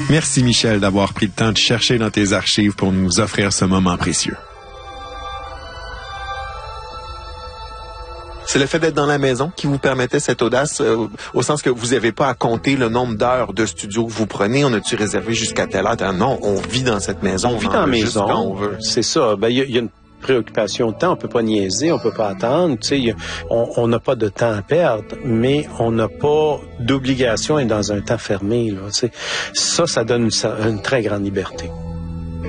Merci Michel d'avoir pris le temps de chercher dans tes archives pour nous offrir ce moment précieux. C'est le fait d'être dans la maison qui vous permettait cette audace, au sens que vous n'avez pas à compter le nombre d'heures de studio que vous prenez. On a-tu réservé jusqu'à telle heure? Non, on vit dans cette maison. On vit dans la maison, c'est ça. Ben, il y a une préoccupation de temps, on peut pas niaiser, on peut pas attendre, tu sais, on n'a pas de temps à perdre, mais on n'a pas d'obligation d'être dans un temps fermé, là, tu sais. Ça donne une très grande liberté.